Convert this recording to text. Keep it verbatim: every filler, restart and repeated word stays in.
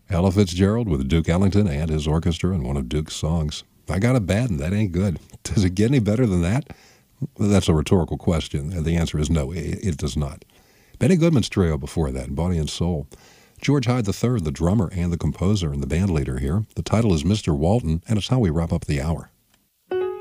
Ella Fitzgerald with Duke Ellington and his orchestra in one of Duke's songs. I Got a Bad and That Ain't Good. Does it get any better than that? Well, that's a rhetorical question, and the answer is no, it, it does not. Benny Goodman's trio before that, Body and Soul. George Hyde the third, the drummer and the composer and the band leader here. The title is Mister Walton, and it's how we wrap up the hour.